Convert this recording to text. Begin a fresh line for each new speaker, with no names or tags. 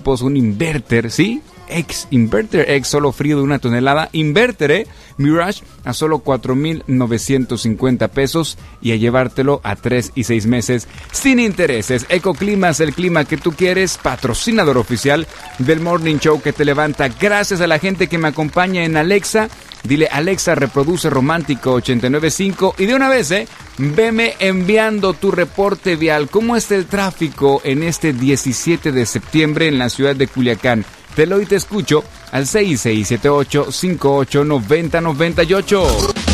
equipos, un inverter, ¿sí? Inverter X, solo frío de 1 tonelada. Inverter Mirage a solo 4,950 pesos y a llevártelo a 3 y 6 meses sin intereses. Ecoclimas, el clima que tú quieres, patrocinador oficial del Morning Show que te levanta. Gracias a la gente que me acompaña en Alexa. Dile, Alexa, reproduce Romántico 89.5 y de una vez, veme enviando tu reporte vial. ¿Cómo está el tráfico en este 17 de septiembre en la ciudad de Culiacán? Te lo y te escucho al 6678-589098.